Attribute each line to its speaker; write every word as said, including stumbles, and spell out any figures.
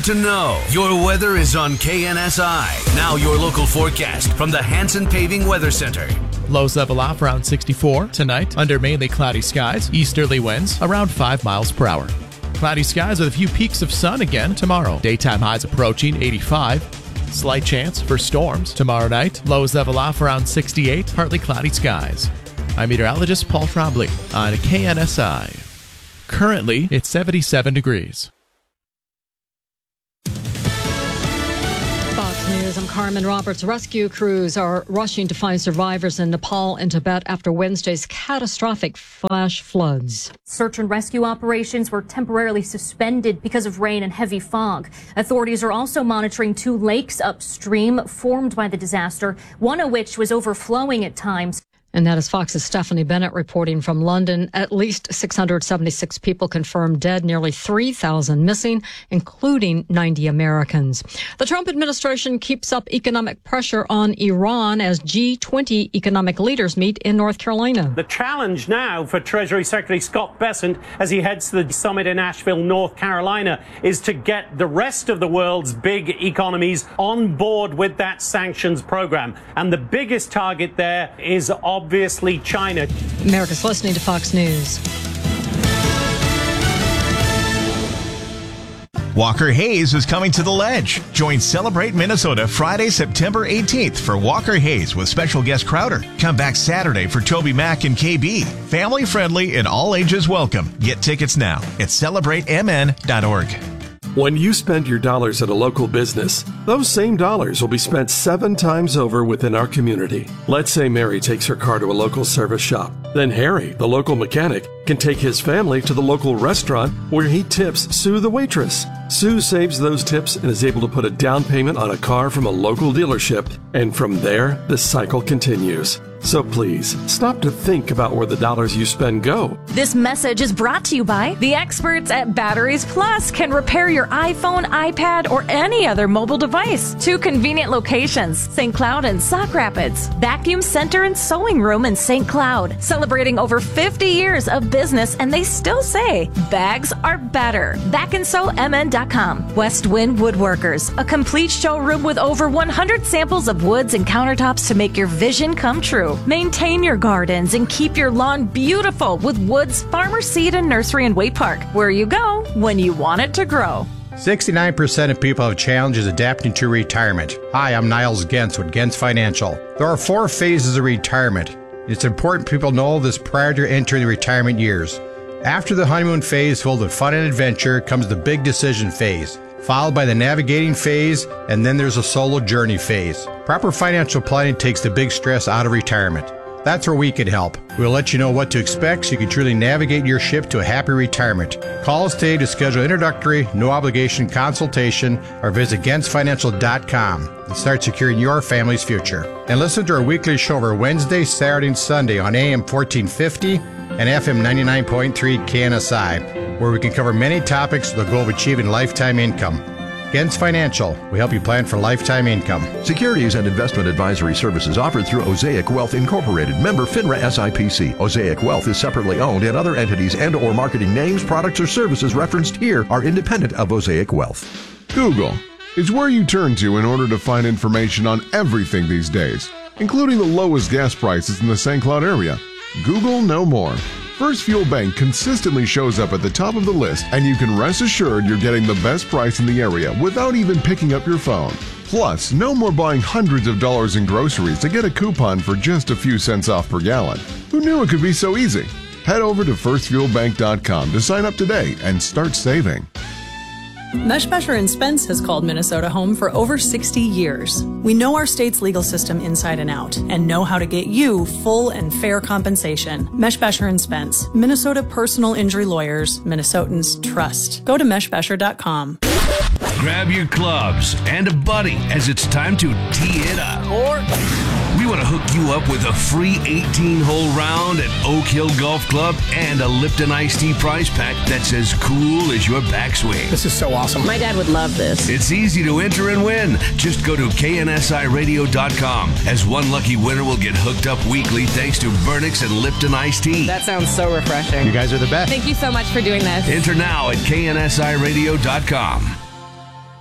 Speaker 1: to know. Your weather is on K N S I. Now your local forecast from the Hanson Paving Weather Center.
Speaker 2: Lows level off around sixty-four. Tonight, under mainly cloudy skies, easterly winds around five miles per hour. Cloudy skies with a few peaks of sun again tomorrow. Daytime highs approaching eighty-five. Slight chance for storms tomorrow night. Lows level off around sixty-eight. Partly cloudy skies. I'm meteorologist Paul Trombley on K N S I. Currently, it's seventy-seven degrees.
Speaker 3: Fox News, I'm Carmen Roberts. Rescue crews are rushing to find survivors in Nepal and Tibet after Wednesday's catastrophic flash floods.
Speaker 4: Search and rescue operations were temporarily suspended because of rain and heavy fog. Authorities are also monitoring two lakes upstream formed by the disaster, one of which was overflowing at times.
Speaker 3: And that is Fox's Stephanie Bennett reporting from London. At least six hundred seventy-six people confirmed dead, nearly three thousand missing, including ninety Americans. The Trump administration keeps up economic pressure on Iran as G twenty economic leaders meet in North Carolina.
Speaker 5: The challenge now for Treasury Secretary Scott Bessent as he heads to the summit in Asheville, North Carolina, is to get the rest of the world's big economies on board with that sanctions program. And the biggest target there is obviously China.
Speaker 3: America's listening to Fox News.
Speaker 6: Walker Hayes is coming to the Ledge. Join Celebrate Minnesota Friday, September eighteenth for Walker Hayes with special guest Crowder. Come back Saturday for Toby Mac and K B. Family friendly and all ages welcome. Get tickets now at celebrate m n dot org.
Speaker 7: When you spend your dollars at a local business, those same dollars will be spent seven times over within our community. Let's say Mary takes her car to a local service shop. Then Harry, the local mechanic, can take his family to the local restaurant where he tips Sue the waitress. Sue saves those tips and is able to put a down payment on a car from a local dealership, and from there, the cycle continues. So please, stop to think about where the dollars you spend go.
Speaker 8: This message is brought to you by the experts at Batteries Plus. Can repair your iPhone, iPad, or any other mobile device. Two convenient locations, Saint Cloud and Sauk Rapids. Vacuum Center and Sewing Room in Saint Cloud. Celebrating over fifty years of business, and they still say bags are better. back and sew m n dot com. West Wind Woodworkers, a complete showroom with over one hundred samples of woods and countertops to make your vision come true. Maintain your gardens and keep your lawn beautiful with Woods Farmer Seed and Nursery in Waite Park, where you go when you want it to grow.
Speaker 9: sixty-nine percent of people have challenges adapting to retirement. Hi, I'm Niles Gentz with Gentz Financial. There are four phases of retirement. It's important people know this prior to entering the retirement years. After the honeymoon phase filled with fun and adventure comes the big decision phase, followed by the navigating phase, and then there's a solo journey phase. Proper financial planning takes the big stress out of retirement. That's where we can help. We'll let you know what to expect so you can truly navigate your ship to a happy retirement. Call us today to schedule an introductory, no-obligation consultation or visit gens financial dot com and start securing your family's future. And listen to our weekly show over Wednesday, Saturday, and Sunday on A M fourteen fifty and F M ninety-nine point three K N S I, where we can cover many topics with the goal of achieving lifetime income. Gens Financial, we help you plan for lifetime income.
Speaker 10: Securities and investment advisory services offered through Osaic Wealth Incorporated, member FINRA S I P C. Osaic Wealth is separately owned, and other entities and or marketing names, products, or services referenced here are independent of Osaic Wealth.
Speaker 11: Google is where you turn to in order to find information on everything these days, including the lowest gas prices in the Saint Cloud area. Google no more. First Fuel Bank consistently shows up at the top of the list, and you can rest assured you're getting the best price in the area without even picking up your phone. Plus, no more buying hundreds of dollars in groceries to get a coupon for just a few cents off per gallon. Who knew it could be so easy? Head over to first fuel bank dot com to sign up today and start saving.
Speaker 12: Meshbesher and Spence has called Minnesota home for over sixty years. We know our state's legal system inside and out and know how to get you full and fair compensation. Meshbesher and Spence, Minnesota personal injury lawyers, Minnesotans trust. Go to meshbesher dot com.
Speaker 1: Grab your clubs and a buddy as it's time to tee it up. Or we want to hook you up with a free eighteen-hole round at Oak Hill Golf Club and a Lipton Iced Tea prize pack that's as cool as your backswing.
Speaker 13: This is so awesome. My dad would love this.
Speaker 1: It's easy to enter and win. Just go to K N S I radio dot com, as one lucky winner will get hooked up weekly thanks to Vernix and Lipton Iced Tea.
Speaker 13: That sounds so refreshing.
Speaker 9: You guys are the best.
Speaker 13: Thank you so much for doing this.
Speaker 1: Enter now at K N S I radio dot com.